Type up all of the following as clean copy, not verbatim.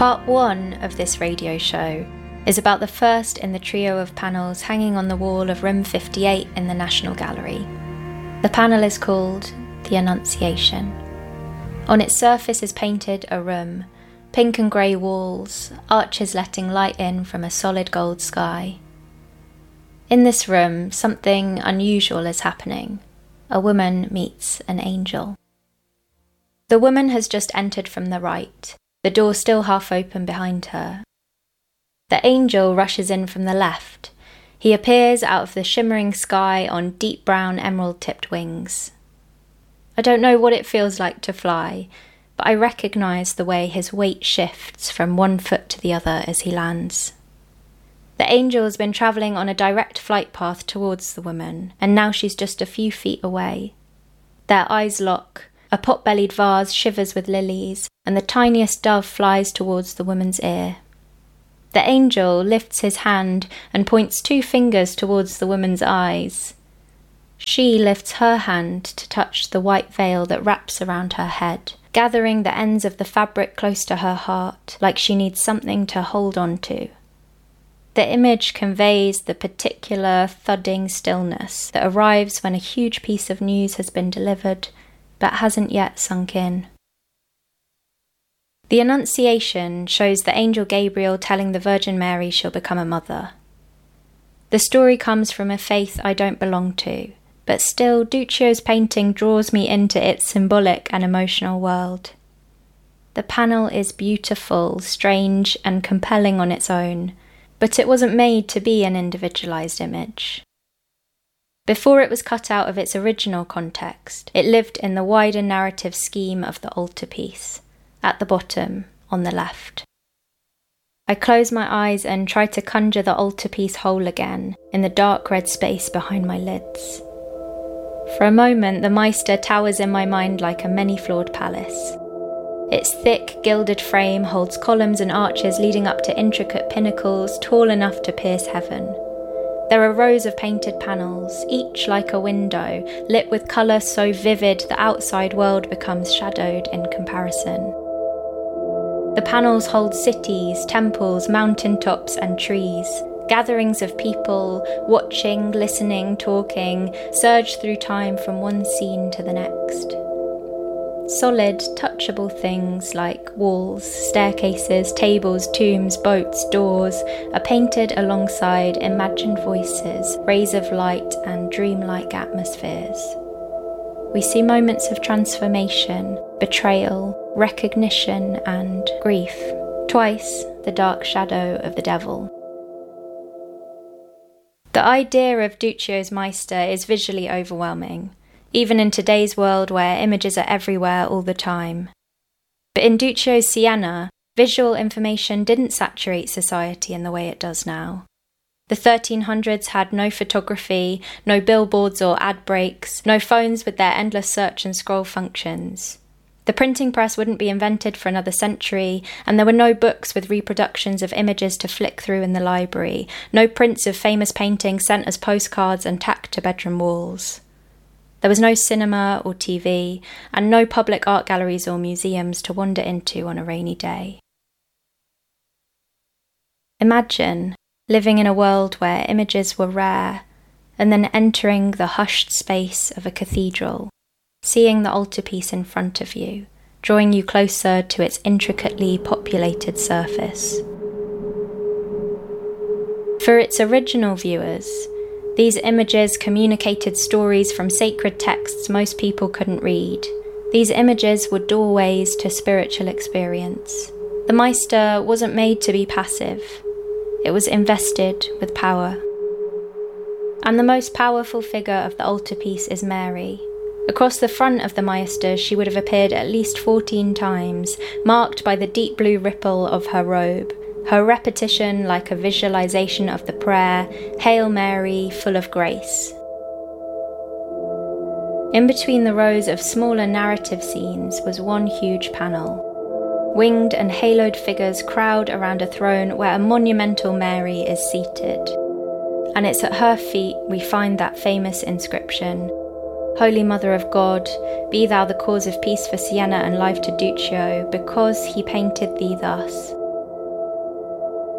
Part 1 of this radio show is about the first in the trio of panels hanging on the wall of room 58 in the National Gallery. The panel is called The Annunciation. On its surface is painted a room, pink and grey walls, arches letting light in from a solid gold sky. In this room, something unusual is happening. A woman meets an angel. The woman has just entered from the right, the door still half open behind her. The angel rushes in from the left. He appears out of the shimmering sky on deep brown emerald-tipped wings. I don't know what it feels like to fly, but I recognise the way his weight shifts from one foot to the other as he lands. The angel has been travelling on a direct flight path towards the woman, and now she's just a few feet away. Their eyes lock. A pot-bellied vase shivers with lilies, and the tiniest dove flies towards the woman's ear. The angel lifts his hand and points 2 fingers towards the woman's eyes. She lifts her hand to touch the white veil that wraps around her head, gathering the ends of the fabric close to her heart, like she needs something to hold on to. The image conveys the particular thudding stillness that arrives when a huge piece of news has been delivered, but hasn't yet sunk in. The Annunciation shows the angel Gabriel telling the Virgin Mary she'll become a mother. The story comes from a faith I don't belong to, but still Duccio's painting draws me into its symbolic and emotional world. The panel is beautiful, strange, and compelling on its own, but it wasn't made to be an individualized image. Before it was cut out of its original context, it lived in the wider narrative scheme of the altarpiece, at the bottom, on the left. I close my eyes and try to conjure the altarpiece whole again, in the dark red space behind my lids. For a moment, the Meister towers in my mind like a many-floored palace. Its thick, gilded frame holds columns and arches leading up to intricate pinnacles tall enough to pierce heaven. There are rows of painted panels, each like a window, lit with colour so vivid the outside world becomes shadowed in comparison. The panels hold cities, temples, mountaintops and trees. Gatherings of people, watching, listening, talking, surge through time from one scene to the next. Solid, touchable things like walls, staircases, tables, tombs, boats, doors are painted alongside imagined voices, rays of light and dreamlike atmospheres. We see moments of transformation, betrayal, recognition and grief. Twice the dark shadow of the devil. The idea of Duccio's Meister is visually overwhelming, even in today's world where images are everywhere all the time. But in Duccio's Siena, visual information didn't saturate society in the way it does now. The 1300s had no photography, no billboards or ad breaks, no phones with their endless search and scroll functions. The printing press wouldn't be invented for another century, and there were no books with reproductions of images to flick through in the library, no prints of famous paintings sent as postcards and tacked to bedroom walls. There was no cinema or TV, and no public art galleries or museums to wander into on a rainy day. Imagine living in a world where images were rare, and then entering the hushed space of a cathedral, seeing the altarpiece in front of you, drawing you closer to its intricately populated surface. For its original viewers, these images communicated stories from sacred texts most people couldn't read. These images were doorways to spiritual experience. The Meister wasn't made to be passive. It was invested with power. And the most powerful figure of the altarpiece is Mary. Across the front of the Meister, she would have appeared at least 14 times, marked by the deep blue ripple of her robe, her repetition like a visualization of the prayer, Hail Mary, full of grace. In between the rows of smaller narrative scenes was one huge panel. Winged and haloed figures crowd around a throne where a monumental Mary is seated. And it's at her feet we find that famous inscription, Holy Mother of God, be thou the cause of peace for Siena and life to Duccio, because he painted thee thus.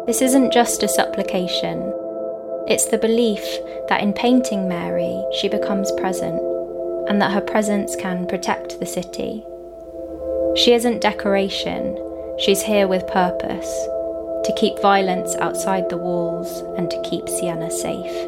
This isn't just a supplication. It's the belief that in painting Mary, she becomes present, and that her presence can protect the city. She isn't decoration, she's here with purpose, to keep violence outside the walls and to keep Siena safe.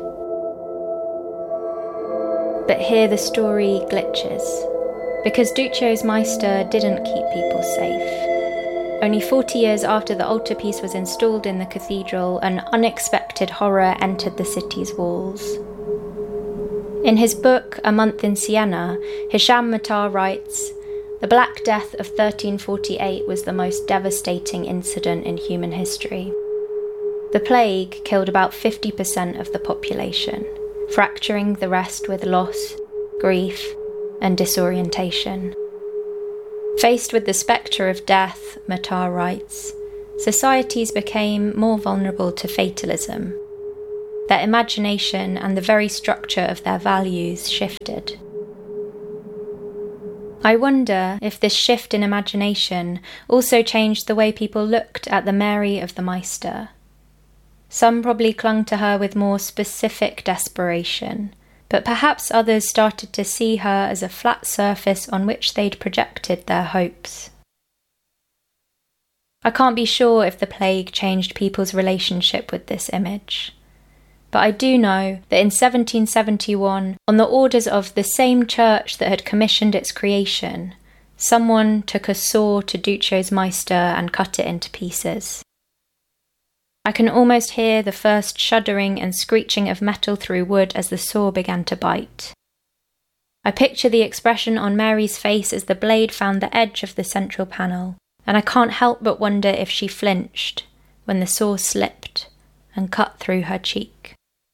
But here the story glitches, because Duccio's Meister didn't keep people safe. Only 40 years after the altarpiece was installed in the cathedral, an unexpected horror entered the city's walls. In his book, A Month in Siena, Hisham Matar writes, "The Black Death of 1348 was the most devastating incident in human history. The plague killed about 50% of the population, fracturing the rest with loss, grief, and disorientation. Faced with the spectre of death," Matar writes, "societies became more vulnerable to fatalism. Their imagination and the very structure of their values shifted." I wonder if this shift in imagination also changed the way people looked at the Mary of the Meister. Some probably clung to her with more specific desperation, but perhaps others started to see her as a flat surface on which they'd projected their hopes. I can't be sure if the plague changed people's relationship with this image, but I do know that in 1771, on the orders of the same church that had commissioned its creation, someone took a saw to Duccio's Meister and cut it into pieces. I can almost hear the first shuddering and screeching of metal through wood as the saw began to bite. I picture the expression on Mary's face as the blade found the edge of the central panel, and I can't help but wonder if she flinched when the saw slipped and cut through her cheek.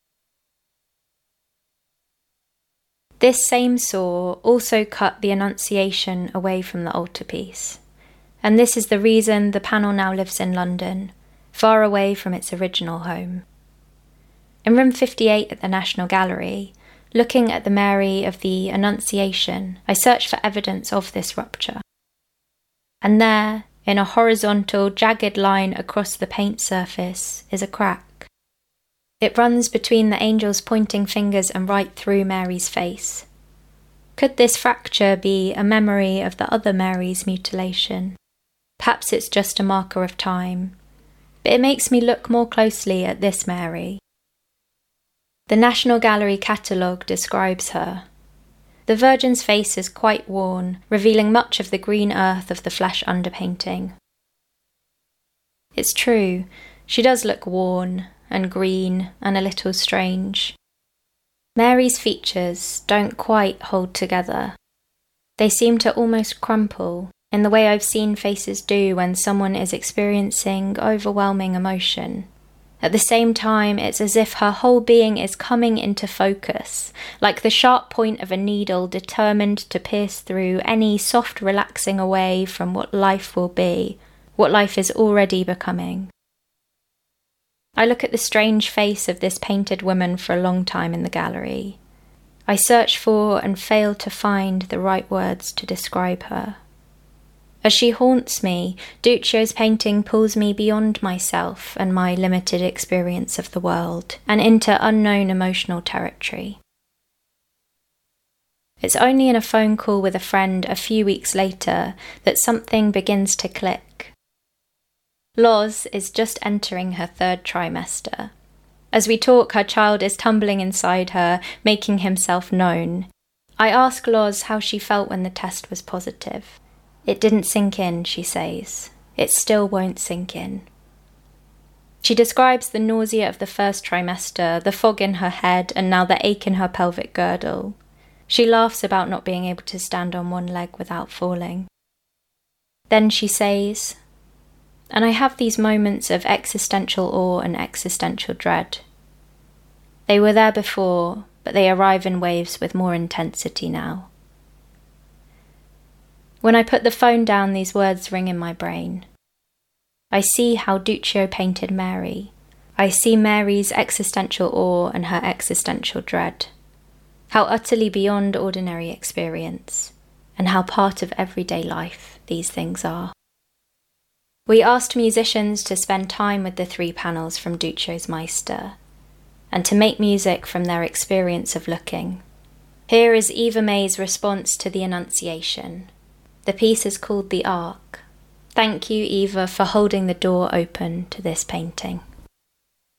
This same saw also cut the Annunciation away from the altarpiece, and this is the reason the panel now lives in London, far away from its original home. In room 58 at the National Gallery, looking at the Mary of the Annunciation, I searched for evidence of this rupture. And there, in a horizontal, jagged line across the paint surface, is a crack. It runs between the angel's pointing fingers and right through Mary's face. Could this fracture be a memory of the other Mary's mutilation? Perhaps it's just a marker of time, but it makes me look more closely at this Mary. The National Gallery catalogue describes her. The Virgin's face is quite worn, revealing much of the green earth of the flesh underpainting. It's true, she does look worn and green and a little strange. Mary's features don't quite hold together. They seem to almost crumple, in the way I've seen faces do when someone is experiencing overwhelming emotion. At the same time, it's as if her whole being is coming into focus, like the sharp point of a needle determined to pierce through any soft relaxing away from what life will be, what life is already becoming. I look at the strange face of this painted woman for a long time in the gallery. I search for and fail to find the right words to describe her. As she haunts me, Duccio's painting pulls me beyond myself and my limited experience of the world, and into unknown emotional territory. It's only in a phone call with a friend a few weeks later that something begins to click. Loz is just entering her 3rd trimester. As we talk, her child is tumbling inside her, making himself known. I ask Loz how she felt when the test was positive. "It didn't sink in," she says. "It still won't sink in." She describes the nausea of the 1st trimester, the fog in her head, and now the ache in her pelvic girdle. She laughs about not being able to stand on one leg without falling. Then she says, "And I have these moments of existential awe and existential dread. They were there before, but they arrive in waves with more intensity now." When I put the phone down, these words ring in my brain. I see how Duccio painted Mary. I see Mary's existential awe and her existential dread. How utterly beyond ordinary experience, and how part of everyday life these things are. We asked musicians to spend time with the 3 panels from Duccio's Meister, and to make music from their experience of looking. Here is Eva May's response to the Annunciation. The piece is called The Ark. Thank you, Eva, for holding the door open to this painting.